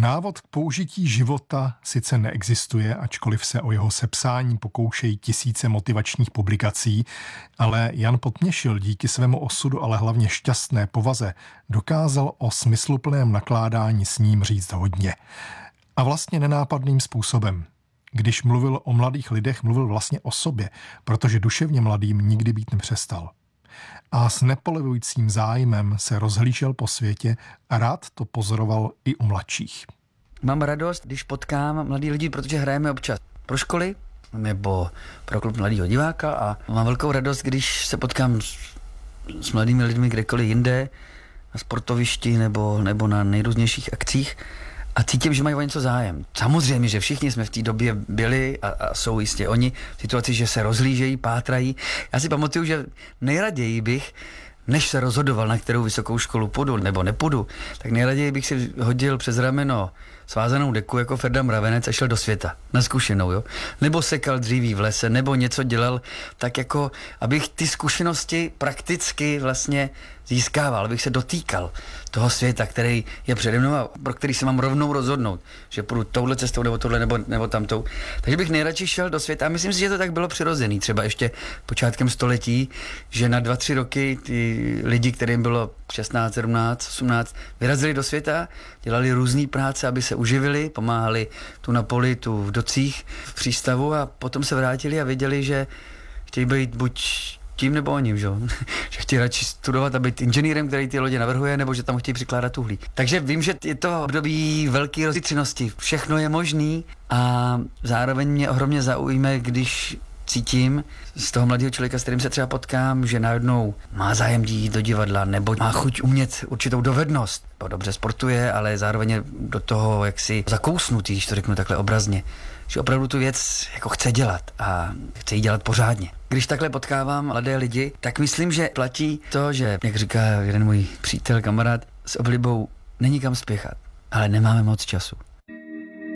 Návod k použití života sice neexistuje, ačkoliv se o jeho sepsání pokoušejí tisíce motivačních publikací, ale Jan Podměšil díky svému osudu, ale hlavně šťastné povaze, dokázal o smysluplném nakládání s ním říct hodně. A vlastně nenápadným způsobem. Když mluvil o mladých lidech, mluvil vlastně o sobě, protože duševně mladým nikdy být nepřestal. A s nepolevujícím zájmem se rozhlížel po světě a rád to pozoroval i u mladších. Mám radost, když potkám mladý lidi, protože hrajeme občas pro školy nebo pro klub mladého diváka a mám velkou radost, když se potkám s mladými lidmi kdekoliv jinde, na sportovišti nebo na nejrůznějších akcích a cítím, že mají o něco zájem. Samozřejmě, že všichni jsme v té době byli a jsou jistě oni v situaci, že se rozhlížejí, pátrají. Já si pamatuju, že nejraději bych, než se rozhodoval, na kterou vysokou školu půjdu nebo nepůjdu, tak nejraději bych si hodil přes rameno svázanou deku jako Ferda Mravenec a šel do světa, na zkušenou, jo. Nebo sekal dříví v lese, nebo něco dělal tak jako, abych ty zkušenosti prakticky vlastně získával, abych se dotýkal toho světa, který je přede mnou a pro který se mám rovnou rozhodnout, že půjdu touhle cestou nebo tohle nebo tamtou. Takže bych nejradši šel do světa a myslím si, že to tak bylo přirozený, třeba ještě počátkem století, že na 2-3 roky ty lidi, kterým bylo 16, 17, 18, vyrazili do světa, dělali různý práce, aby se uživili, pomáhali tu na poli, tu v docích, v přístavu a potom se vrátili a věděli, že chtějí být buď tím nebo oním, že chtějí radši studovat a být inženýrem, který ty lodě navrhuje, nebo že tam chtějí přikládat uhlí. Takže vím, že je to období velké rozjitřenosti. Všechno je možný a zároveň mě ohromně zaujme, když cítím z toho mladého člověka, s kterým se třeba potkám, že najednou má zájem jít do divadla, nebo má chuť umět určitou dovednost. Dobře sportuje, ale zároveň je do toho jaksi zakousnutý, když to řeknu takhle obrazně. Že opravdu tu věc jako chce dělat a chce ji dělat pořádně. Když takhle potkávám mladé lidi, tak myslím, že platí to, že, jak říká jeden můj přítel, kamarád, s oblibou není kam spěchat, ale nemáme moc času.